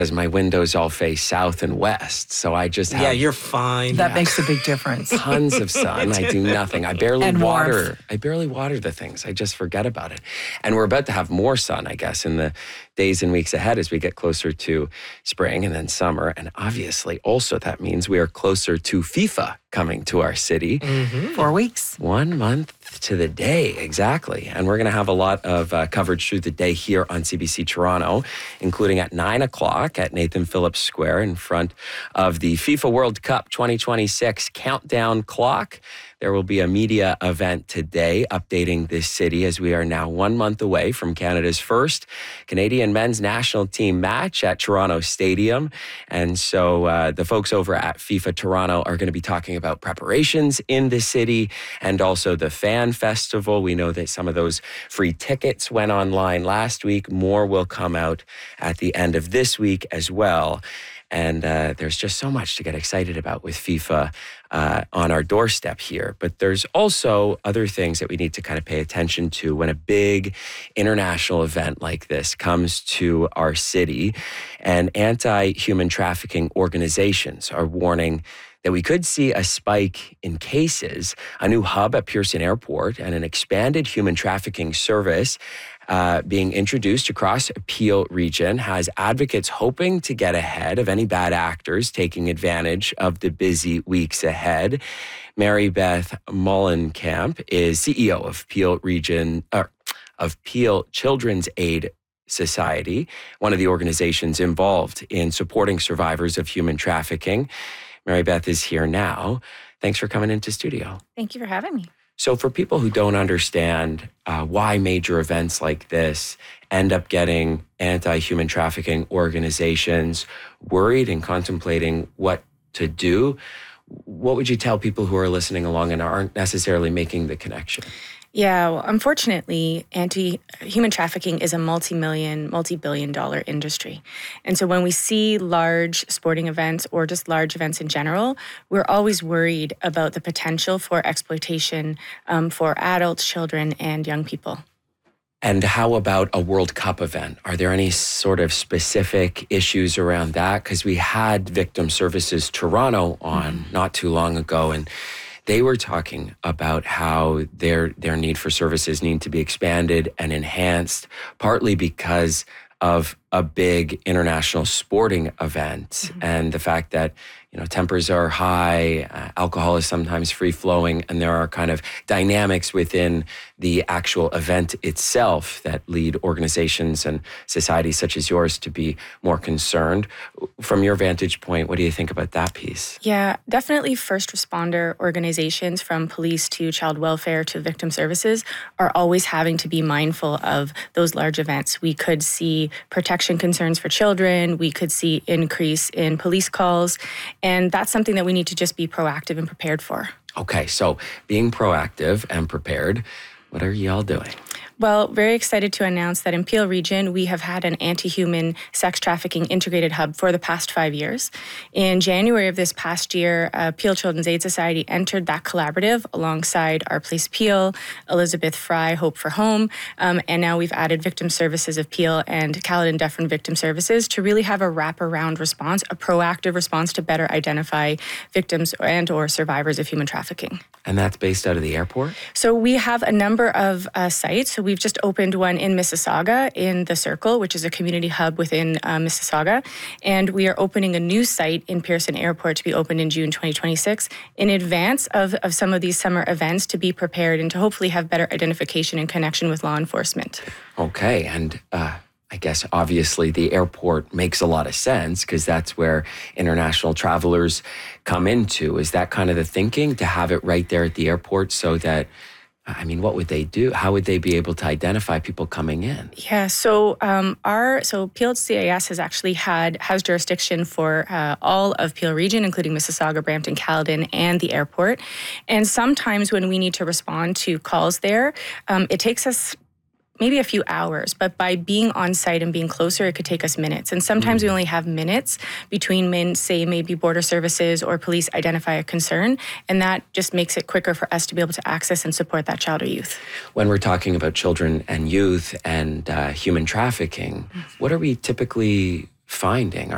because my windows all face south and west. So I just have you're fine. That makes a big difference. tons of sun. I do nothing. I barely And water. warmth. I barely water the things. I just forget about it. And we're about to have more sun, I guess, in the days and weeks ahead as we get closer to spring and then summer. And obviously, also that means we are closer to FIFA coming to our city. 4 weeks. 1 month to the day, exactly. And we're going to have a lot of coverage through the day here on CBC Toronto, including at 9 o'clock at Nathan Phillips Square in front of the FIFA World Cup 2026 countdown clock. There will be a media event today updating this city as we are now 1 month away from Canada's first Canadian men's national team match at Toronto Stadium. And so the folks over at FIFA Toronto are going to be talking about preparations in the city and also the fan festival. We know that some of those free tickets went online last week. More will come out at the end of this week as well. And there's just so much to get excited about with FIFA on our doorstep here. But there's also other things that we need to kind of pay attention to when a big international event like this comes to our city. And anti-human trafficking organizations are warning that we could see a spike in cases, a new hub at Pearson Airport, and an expanded human trafficking service being introduced across Peel region has advocates hoping to get ahead of any bad actors taking advantage of the busy weeks ahead. Mary Beth Mullenkamp is CEO of Peel region, of Peel Children's Aid Society, one of the organizations involved in supporting survivors of human trafficking. Mary Beth is here now. Thanks for coming into studio. Thank you for having me. So for people who don't understand why major events like this end up getting anti-human trafficking organizations worried and contemplating what to do, what would you tell people who are listening along and aren't necessarily making the connection? Yeah, well, unfortunately, anti-human trafficking is a multi-billion-dollar industry. And so when we see large sporting events or just large events in general, we're always worried about the potential for exploitation for adults, children, and young people. And how about a World Cup event? Are there any sort of specific issues around that? Because we had Victim Services Toronto on not too long ago, and they were talking about how their need for services need to be expanded and enhanced, partly because of a big international sporting event and the fact that, you know, tempers are high, alcohol is sometimes free flowing, and there are kind of dynamics within the actual event itself that lead organizations and societies such as yours to be more concerned. From your vantage point, what do you think about that piece? Yeah, definitely first responder organizations from police to child welfare to victim services are always having to be mindful of those large events. We could see protection concerns for children. We could see increase in police calls. And that's something that we need to just be proactive and prepared for. Okay, so being proactive and prepared, what are y'all doing? Well, very excited to announce that in Peel region, we have had an anti-human sex trafficking integrated hub for the past 5 years. In January of this past year, Peel Children's Aid Society entered that collaborative alongside Our Place Peel, Elizabeth Fry, Hope for Home, and now we've added Victim Services of Peel and Caledon Dufferin Victim Services to really have a wraparound response, a proactive response to better identify victims and or survivors of human trafficking. And that's based out of the airport? So we have a number of sites. So we've just opened one in Mississauga in The Circle, which is a community hub within Mississauga. And we are opening a new site in Pearson Airport to be opened in June 2026 in advance of some of these summer events to be prepared and to hopefully have better identification and connection with law enforcement. Okay, and I guess obviously the airport makes a lot of sense because that's where international travelers come into. Is that kind of the thinking, to have it right there at the airport so that, I mean, what would they do? How would they be able to identify people coming in? Yeah, so Peel CAS has jurisdiction for all of Peel region, including Mississauga, Brampton, Caledon, and the airport. And sometimes when we need to respond to calls there, it takes us maybe a few hours, but by being on site and being closer, it could take us minutes. And sometimes we only have minutes between maybe border services or police identify a concern, and that just makes it quicker for us to be able to access and support that child or youth. When we're talking about children and youth and human trafficking, what are we typically finding?